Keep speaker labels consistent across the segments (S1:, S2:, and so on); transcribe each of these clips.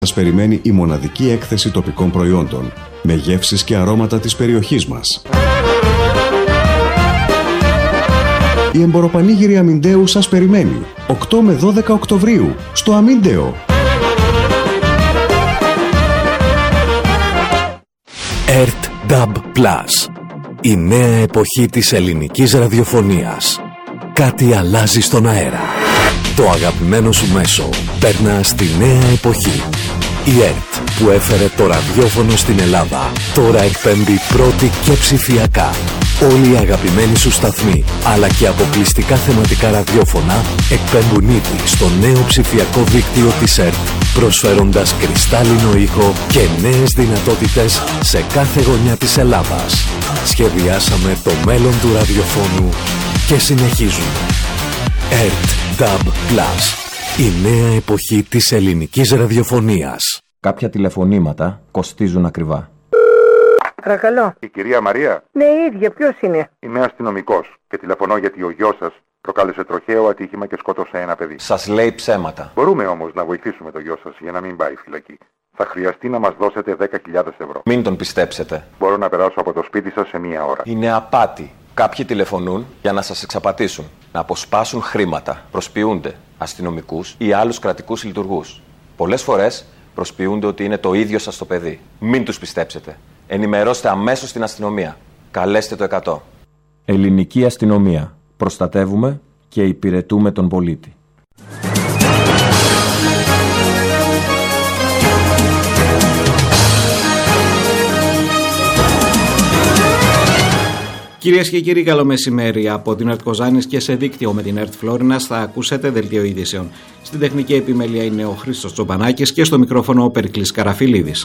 S1: Σας περιμένει η μοναδική έκθεση τοπικών προϊόντων, με γεύσεις και αρώματα της περιοχής μας. Η Εμποροπανήγυρη Αμιντέου σας περιμένει 8 με 12 Οκτωβρίου στο Αμίντεο.
S2: ERT DAB+. Η νέα εποχή της ελληνικής ραδιοφωνίας. Κάτι αλλάζει στον αέρα. Το αγαπημένο σου μέσο περνά στη νέα εποχή. Η ERT που έφερε το ραδιόφωνο στην Ελλάδα τώρα εκπέμπει πρώτη και ψηφιακά. Όλοι οι αγαπημένοι σου σταθμοί αλλά και αποκλειστικά θεματικά ραδιόφωνα εκπέμπουν ήδη στο νέο ψηφιακό δίκτυο της ERT, προσφέροντας κρυστάλλινο ήχο και νέες δυνατότητες σε κάθε γωνιά της Ελλάδας. Σχεδιάσαμε το μέλλον του ραδιοφώνου και συνεχίζουμε. ERT DAB+. Η νέα εποχή της ελληνικής ραδιοφωνίας.
S3: Κάποια τηλεφωνήματα κοστίζουν ακριβά.
S4: Παρακαλώ.
S5: Η κυρία Μαρία.
S4: Ναι, η ίδια. Ποιος είναι?
S5: Είμαι αστυνομικός και τηλεφωνώ γιατί ο γιος σας προκάλεσε τροχαίο ατύχημα και σκότωσε ένα παιδί.
S3: Σας λέει ψέματα.
S5: Μπορούμε όμως να βοηθήσουμε το γιο σας για να μην πάει φυλακή. Θα χρειαστεί να μας δώσετε 10.000 ευρώ.
S3: Μην τον πιστέψετε.
S5: Μπορώ να περάσω από το σπίτι σας σε 1 ώρα.
S3: Είναι απάτη. Κάποιοι τηλεφωνούν για να σας εξαπατήσουν, να αποσπάσουν χρήματα, προσποιούνται αστυνομικούς ή άλλους κρατικούς λειτουργούς. Πολλές φορές προσποιούνται ότι είναι το ίδιο σας το παιδί. Μην τους πιστέψετε. Ενημερώστε αμέσως την αστυνομία. Καλέστε το 100. Ελληνική αστυνομία. Προστατεύουμε και υπηρετούμε τον πολίτη.
S6: Κυρίες και κύριοι, καλό μεσημέρι. Από την ΕΡΤ Κοζάνης και σε δίκτυο με την ΕΡΤ Φλόρινας θα ακούσετε δελτίο ειδήσεων. Στην τεχνική επιμέλεια είναι ο Χρήστος Τσομπανάκης και στο μικρόφωνο ο Περικλής Καραφιλίδης.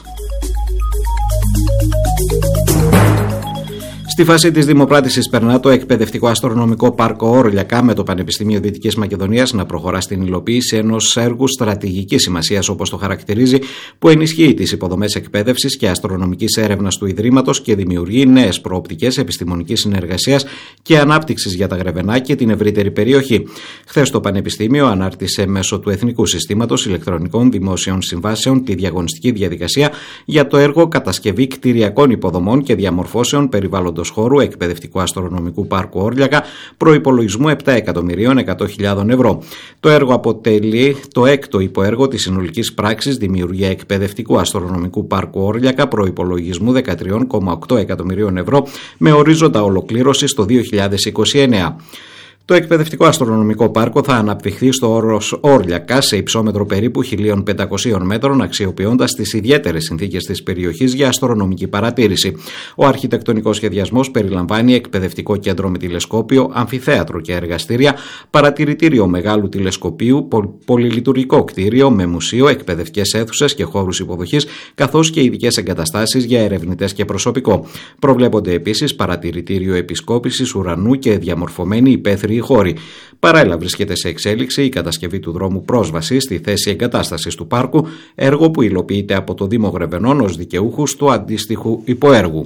S6: Στη φάση της δημοπράτησης περνά το εκπαιδευτικό αστρονομικό πάρκο Όρλιακα με το Πανεπιστήμιο Δυτικής Μακεδονίας να προχωρά στην υλοποίηση ενός έργου στρατηγικής σημασίας, όπως το χαρακτηρίζει, που ενισχύει τις υποδομές εκπαίδευσης και αστρονομικής έρευνας του Ιδρύματος και δημιουργεί νέες προοπτικές επιστημονικής συνεργασίας και ανάπτυξης για τα Γρεβενά και την ευρύτερη περιοχή. Χθες το Πανεπιστήμιο ανάρτησε μέσω του Εθνικού Συστήματος Ηλεκτρονικών Δημόσιων Συμβάσεων τη διαγωνιστική διαδικασία για το έργο κατασκευή κτηριακών υποδομών και διαμορφώσεων περιβάλλοντος χώρου εκπαιδευτικού αστρονομικού πάρκου Όρλιακα προϋπολογισμού 7.100.000 ευρώ. Το έργο αποτελεί το 6ο υποέργο της συνολικής πράξης δημιουργία εκπαιδευτικού αστρονομικού πάρκου Όρλιακα προϋπολογισμού 13,8 εκατομμυρίων ευρώ με ορίζοντα ολοκλήρωση στο 2029. Το εκπαιδευτικό αστρονομικό πάρκο θα αναπτυχθεί στο όρος Όρλιακα σε υψόμετρο περίπου 1.500 μέτρων, αξιοποιώντας τις ιδιαίτερες συνθήκες της περιοχής για αστρονομική παρατήρηση. Ο αρχιτεκτονικός σχεδιασμός περιλαμβάνει εκπαιδευτικό κέντρο με τηλεσκόπιο, αμφιθέατρο και εργαστήρια, παρατηρητήριο μεγάλου τηλεσκοπίου, πολυλειτουργικό κτίριο με μουσείο, εκπαιδευτικές αίθουσες και χώρους υποδοχής, καθώς και ειδικές εγκαταστάσεις για ερευνητές και προσωπικό. Προβλέπονται επίσης παρατηρητήριο επισκόπησης ουρανού και διαμορφωμένοι υπαίθριοι χώροι. Παράλληλα, βρίσκεται σε εξέλιξη η κατασκευή του δρόμου πρόσβασης στη θέση εγκατάστασης του πάρκου, έργο που υλοποιείται από το Δήμο Γρεβενών ως δικαιούχους του αντίστοιχου υποέργου.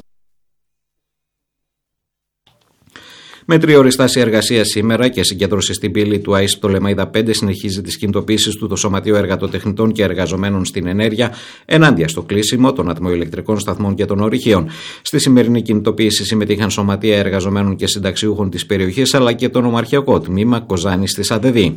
S6: Με τριώρη στάση εργασίας σήμερα και συγκέντρωση στην πύλη του ΑΙΣ Πτολεμαΐδα 5 συνεχίζει τις κινητοποιήσεις του το Σωματείο Εργατοτεχνητών και Εργαζομένων στην Ενέργεια ενάντια στο κλείσιμο των ατμοηλεκτρικών σταθμών και των ορυχείων. Στη σημερινή κινητοποίηση συμμετείχαν σωματεία εργαζομένων και συνταξιούχων της περιοχής αλλά και το νομαρχιακό τμήμα Κοζάνης της ΑΔΕΔΗ.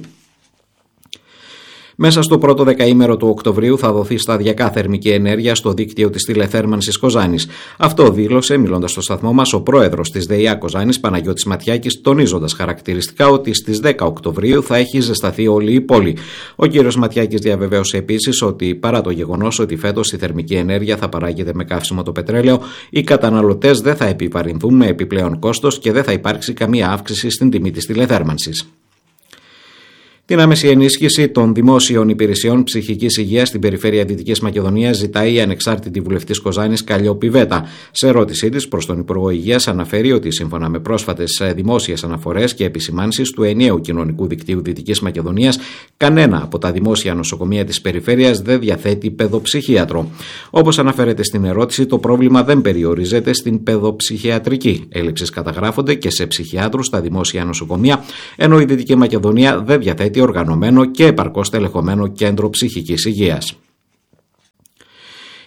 S6: Μέσα στο πρώτο δεκαήμερο του Οκτωβρίου θα δοθεί σταδιακά θερμική ενέργεια στο δίκτυο της τηλεθέρμανσης Κοζάνης. Αυτό δήλωσε, μιλώντας στο σταθμό μας, ο πρόεδρος της ΔΕΙΑ Κοζάνης, Παναγιώτης Ματιάκης, τονίζοντας χαρακτηριστικά ότι στις 10 Οκτωβρίου θα έχει ζεσταθεί όλη η πόλη. Ο κύριος Ματιάκης διαβεβαίωσε επίσης ότι παρά το γεγονός ότι φέτος η θερμική ενέργεια θα παράγεται με καύσιμο το πετρέλαιο, οι καταναλωτές δεν θα επιβαρυνθούν με επιπλέον κόστος και δεν θα υπάρξει καμία αύξηση στην τιμή της τηλεθέρμανσης. Την άμεση ενίσχυση των δημόσιων υπηρεσιών ψυχικής υγείας στην περιφέρεια Δυτικής Μακεδονίας ζητάει η ανεξάρτητη βουλευτής Κοζάνης Καλλιόπη Βέτα. Σε ερώτησή της προς τον Υπουργό Υγείας αναφέρει ότι σύμφωνα με πρόσφατες δημόσιες αναφορές και επισημάνσεις του ενιαίου κοινωνικού δικτύου Δυτικής Μακεδονίας, κανένα από τα δημόσια νοσοκομεία της περιφέρειας δεν διαθέτει παιδοψυχίατρο. Όπως αναφέρεται στην ερώτηση, το πρόβλημα δεν περιορίζεται στην παιδοψυχιατρική. Έλλειψεις καταγράφονται και σε ψυχιάτρους στα δημόσια νοσοκομεία, ενώ η Δυτική Μακεδονία δεν διαθέτει οργανωμένο και επαρκώς τελεχωμένο κέντρο ψυχικής υγείας.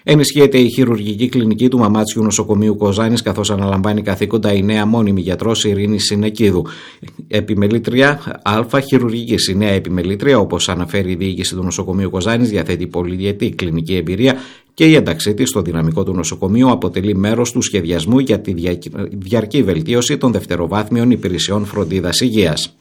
S6: Ενισχύεται η χειρουργική κλινική του Μαμάτσιου Νοσοκομείου Κοζάνης, καθώς αναλαμβάνει καθήκοντα η νέα μόνιμη γιατρός Ειρήνη Συνεκίδου. Επιμελήτρια Α χειρουργικής. Η νέα επιμελήτρια, όπως αναφέρει η διοίκηση του Νοσοκομείου Κοζάνης, διαθέτει πολυδιετή κλινική εμπειρία και η ένταξή της στο δυναμικό του νοσοκομείου αποτελεί μέρος του σχεδιασμού για τη διαρκή βελτίωση των δευτεροβάθμιων υπηρεσιών φροντίδας υγείας.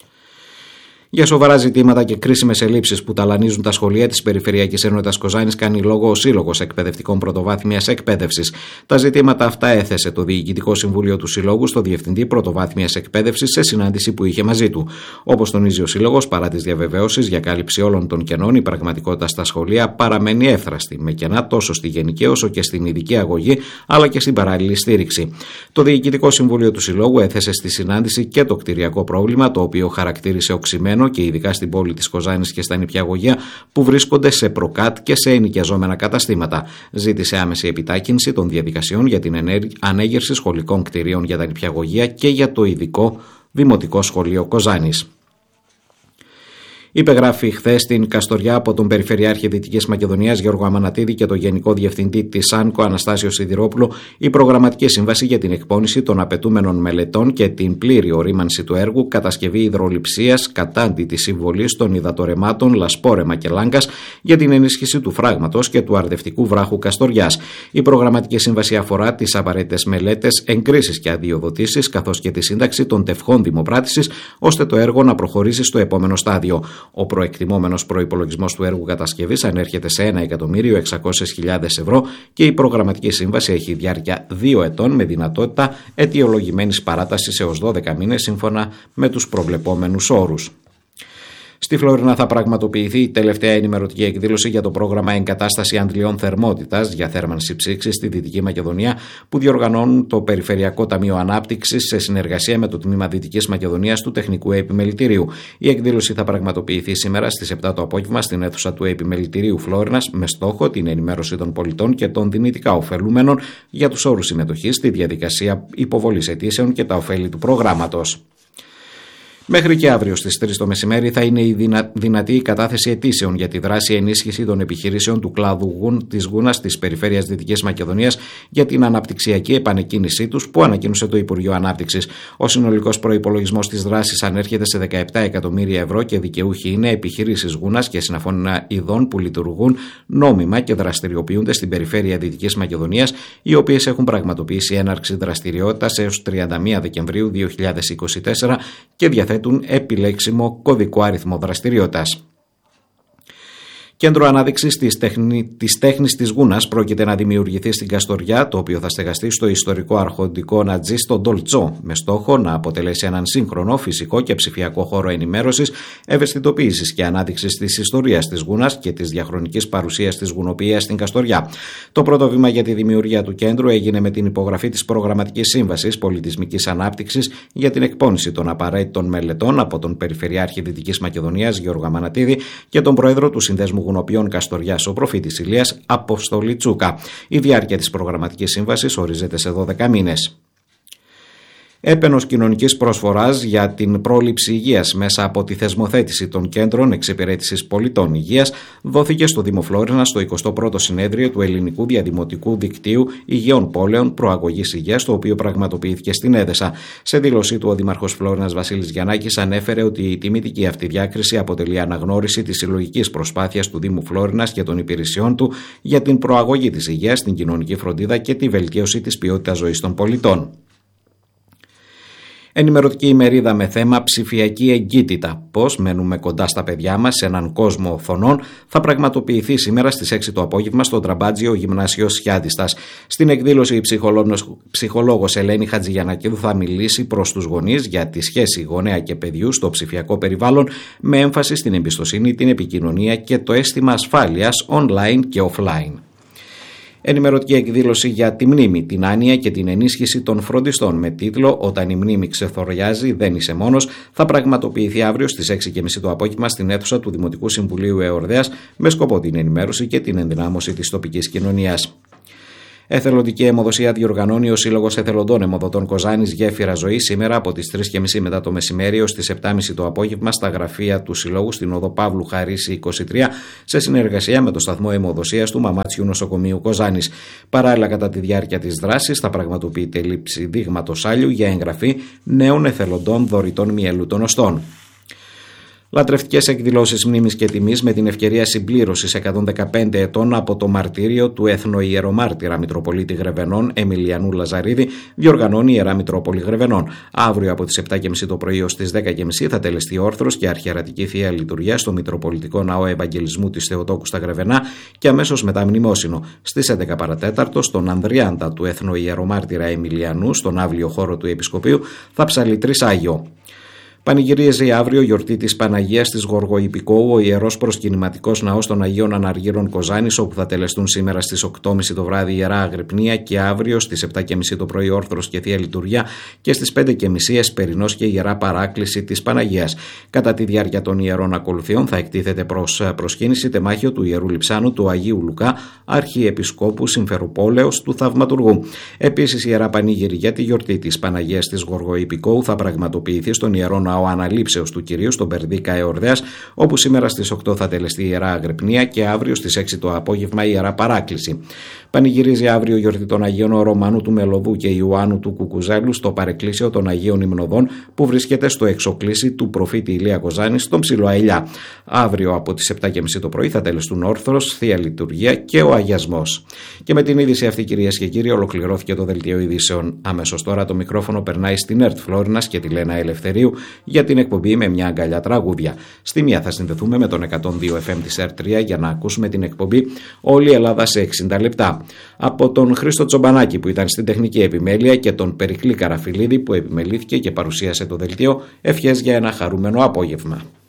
S6: Για σοβαρά ζητήματα και κρίσιμες ελλείψεις που ταλανίζουν τα σχολεία της Περιφερειακής Ενότητας Κοζάνης κάνει λόγο ο Σύλλογος Εκπαιδευτικών Πρωτοβάθμιας Εκπαίδευσης. Τα ζητήματα αυτά έθεσε το Διοικητικό Συμβούλιο του Συλλόγου στο Διευθυντή Πρωτοβάθμιας Εκπαίδευσης σε συνάντηση που είχε μαζί του. Όπως τονίζει ο Σύλλογος, παρά τις διαβεβαιώσεις για κάλυψη όλων των κενών, η πραγματικότητα στα σχολεία παραμένει εύθραστη, με κενά τόσο στη γενική όσο και στην ειδική αγωγή, αλλά και στην παράλληλη στήριξη. Το Διοικητικό Συμβούλιο του Συλλόγου έθεσε στη συνάντηση και το κτηριακό πρόβλημα, το οποίο χαρακτήρισε οξυμένο και ειδικά στην πόλη της Κοζάνης και στα νηπιαγωγεία που βρίσκονται σε προκάτ και σε ενοικιαζόμενα καταστήματα. Ζήτησε άμεση επιτάχυνση των διαδικασιών για την ανέγερση σχολικών κτηρίων για τα νηπιαγωγεία και για το ειδικό Δημοτικό Σχολείο Κοζάνης. Υπεγράφει χθες στην Καστοριά από τον Περιφερειάρχη Δυτικής Μακεδονίας Γιώργο Αμανατίδη και τον Γενικό Διευθυντή της ΣΑΝΚΟ Αναστάσιο Σιδηρόπουλο η προγραμματική σύμβαση για την εκπόνηση των απαιτούμενων μελετών και την πλήρη ορίμανση του έργου κατασκευή υδρολειψίας κατάντι της συμβολής των υδατορεμάτων Λασπόρεμα και Λάγκας για την ενίσχυση του φράγματος και του αρδευτικού βράχου Καστοριάς. Η προγραμματική σύμβαση αφορά τις απαραίτητες μελέτες, εγκρίσεις και αδειοδοτήσεις καθώς και τη σύνταξη των τευχών δημοπράτησης ώστε το έργο να προχωρήσει στο επόμενο στάδιο. Ο προεκτιμόμενος προϋπολογισμός του έργου κατασκευής ανέρχεται σε 1.600.000 ευρώ και η προγραμματική σύμβαση έχει διάρκεια 2 ετών με δυνατότητα αιτιολογημένης παράτασης έως 12 μήνες σύμφωνα με τους προβλεπόμενους όρους. Στη Φλόρινα θα πραγματοποιηθεί η τελευταία ενημερωτική εκδήλωση για το πρόγραμμα Εγκατάσταση Αντλιών Θερμότητας για θέρμανση ψήξης στη Δυτική Μακεδονία που διοργανώνουν το Περιφερειακό Ταμείο Ανάπτυξης σε συνεργασία με το Τμήμα Δυτικής Μακεδονίας του Τεχνικού Επιμελητηρίου. Η εκδήλωση θα πραγματοποιηθεί σήμερα στις 7 το απόγευμα στην αίθουσα του Επιμελητηρίου Φλόρινας με στόχο την ενημέρωση των πολιτών και των δυνητικά ωφελούμενων για τους όρους συμμετοχής στη διαδικασία υποβολής αιτήσεων και τα ωφέλη του προγράμματος. Μέχρι και αύριο στις 3 το μεσημέρι θα είναι η δυνατή η κατάθεση αιτήσεων για τη δράση ενίσχυση των επιχειρήσεων του κλάδου της Γούνας της Περιφέρειας Δυτικής Μακεδονίας για την αναπτυξιακή επανεκκίνησή τους που ανακοίνωσε το Υπουργείο Ανάπτυξης. Ο συνολικός προϋπολογισμός της δράσης ανέρχεται σε 17 εκατομμύρια ευρώ και δικαιούχοι είναι επιχειρήσεις Γούνας και συναφώνηνα ειδών που λειτουργούν νόμιμα και δραστηριοποιούνται στην Περιφέρεια Δυτικής Μακεδονίας, οι οποίες έχουν πραγματοποιήσει έναρξη δραστηριότητας έως 31 Δεκεμβρίου 2024 και διαθέτουν επιλέξιμο κωδικό αριθμό δραστηριότητας. Κέντρο ανάδειξης της τέχνης της Γούνας πρόκειται να δημιουργηθεί στην Καστοριά, το οποίο θα στεγαστεί στο ιστορικό αρχοντικό Νατζή στο Ντολτσό, με στόχο να αποτελέσει έναν σύγχρονο φυσικό και ψηφιακό χώρο ενημέρωσης, ευαισθητοποίησης και ανάδειξης της ιστορίας της Γούνας και της διαχρονικής παρουσίας της γουνοποιίας στην Καστοριά. Το πρώτο βήμα για τη δημιουργία του κέντρου έγινε με την υπογραφή της Προγραμματικής Σύμβασης Πολιτισμικής Ανάπτυξης για την εκπόνηση των απαραίτητων μελετών από τον Περιφερειάρχη Δυτικής Μακεδονίας Γιώργο Αμανατίδη και τον Πρόεδρο του Συνδέσμου Γουνοποιών Καστοριάς ο προφήτης Ηλίας Αποστολή Τσούκα. Η διάρκεια της προγραμματικής σύμβασης ορίζεται σε 12 μήνες. Έπαινος κοινωνικής προσφοράς για την πρόληψη υγείας μέσα από τη θεσμοθέτηση των κέντρων εξυπηρέτησης πολιτών υγείας δόθηκε στο Δήμο Φλόρινας στο 21ο συνέδριο του Ελληνικού Διαδημοτικού Δικτύου Υγιών Πόλεων Προαγωγής Υγείας, το οποίο πραγματοποιήθηκε στην Έδεσα. Σε δήλωσή του, ο Δήμαρχος Φλόρινας Βασίλης Γιαννάκης ανέφερε ότι η τιμητική αυτή διάκριση αποτελεί αναγνώριση της συλλογικής προσπάθειας του Δήμου Φλόρινας και των υπηρεσιών του για την προαγωγή της υγείας, την κοινωνική φροντίδα και τη βελτίωση της ποιότητας ζωής των πολιτών. Ενημερωτική ημερίδα με θέμα ψηφιακή εγκύτητα. Πώς μένουμε κοντά στα παιδιά μας σε έναν κόσμο οθονών θα πραγματοποιηθεί σήμερα στις 6 το απόγευμα στο Τραμπάτζιο Γυμνάσιο Σιάντιστας. Στην εκδήλωση η ψυχολόγος Ελένη Χατζηγιαννακίδου θα μιλήσει προς τους γονείς για τη σχέση γονέα και παιδιού στο ψηφιακό περιβάλλον με έμφαση στην εμπιστοσύνη, την επικοινωνία και το αίσθημα ασφάλειας online και offline. Ενημερωτική εκδήλωση για τη μνήμη, την άνοια και την ενίσχυση των φροντιστών με τίτλο «Όταν η μνήμη ξεθοριάζει, δεν είσαι μόνος» θα πραγματοποιηθεί αύριο στις 6.30 το απόγευμα στην αίθουσα του Δημοτικού Συμβουλίου Εορδέας με σκοπό την ενημέρωση και την ενδυνάμωση της τοπικής κοινωνίας. Εθελοντική αιμοδοσία διοργανώνει ο Σύλλογος Εθελοντών Αιμοδοτών Κοζάνης Γέφυρα Ζωή σήμερα από τις 3.30 μετά το μεσημέρι ως τις 7.30 το απόγευμα στα γραφεία του Συλλόγου στην οδό Παύλου Χαρίση 23 σε συνεργασία με το σταθμό αιμοδοσίας του Μαμάτσιου Νοσοκομείου Κοζάνης. Παράλληλα, κατά τη διάρκεια της δράσης θα πραγματοποιείται λήψη δείγματος άλιου για εγγραφή νέων εθελοντών δωρητών μυελού των οστών. Λατρευτικές εκδηλώσεις μνήμης και τιμής με την ευκαιρία συμπλήρωσης 115 ετών από το μαρτύριο του εθνοϊερομάρτυρα Μητροπολίτη Γρεβενών Εμιλιανού Λαζαρίδη διοργανώνει η Ιερά Μητρόπολη Γρεβενών. Αύριο από τις 7.30 το πρωί ως τις 10.30 θα τελεστεί όρθρος και αρχιερατική θεία λειτουργία στο Μητροπολιτικό Ναό Ευαγγελισμού της Θεοτόκου στα Γρεβενά και αμέσως μετά μνημόσυνο. Στις 11 παρατέταρτο στον Ανδριάντα του εθνοϊερομάρτυρα Εμιλιανού, στον αύλιο χώρο του Επισκοπείου, θα ψαλιτρήσει Άγιο. Πανηγυρίζει αύριο γιορτή της Παναγίας της Γοργοϊππικόου ο Ιερός Προσκυνηματικός Ναός των Αγίων Αναργύρων Κοζάνης, όπου θα τελεστούν σήμερα στις 8.30 το βράδυ Ιερά Αγρυπνία και αύριο στις 7.30 το πρωί όρθρος και θεία λειτουργία και στις 5.30 εσπερινός και Ιερά Παράκληση της Παναγίας. Κατά τη διάρκεια των ιερών ακολουθιών θα εκτίθεται προς προσκύνηση τεμάχιο του Ιερού Λειψάνου του Αγίου Λουκά, Αρχιεπισκόπου Συμφερουπόλεως του Θαυματουργού. Επίσης, η Ιερά Πανήγυρη για τη γιορτή της Παναγίας της Γοργοϊππικόου θα πραγματοποιηθεί στον Ιερό Ναό Αναλήψεως του Κυρίου στον Περδίκα Εορδέας, όπου σήμερα στις 8 θα τελεστεί η Ιερά Αγρυπνία και αύριο στις 6 το απόγευμα η Ιερά Παράκληση. Πανηγυρίζει αύριο η γιορτή των Αγίων Ρωμανού του Μελωδού και Ιωάννου του Κουκουζέλου στο παρεκκλήσιο των Αγίων Υμνοδών που βρίσκεται στο εξοκλήσι του προφήτη Ηλία Κοζάνη στον Ψηλό Αηλιά. Αύριο από τις 7.30 το πρωί θα τελεστούν όρθρος, θεία λειτουργία και ο αγιασμός. Και με την είδηση αυτή, κυρίες και κύριοι, ολοκληρώθηκε το δελτίο ειδήσεων. Αμέσως τώρα το μικρόφωνο περνάει στην ΕΡΤ Φλόρινας και τη Λένα Ελευθερίου για την εκπομπή με μια αγκαλιά τραγούδια. Στη μία θα συνδεθούμε με τον 102 FM της ΕΡΤ3 για να ακούσουμε την εκπομπή Όλη η Ελλάδα σε 60 λεπτά. Από τον Χρήστο Τσομπανάκη που ήταν στην τεχνική επιμέλεια και τον Περικλή Καραφιλίδη που επιμελήθηκε και παρουσίασε το δελτίο, ευχές για ένα χαρούμενο απόγευμα.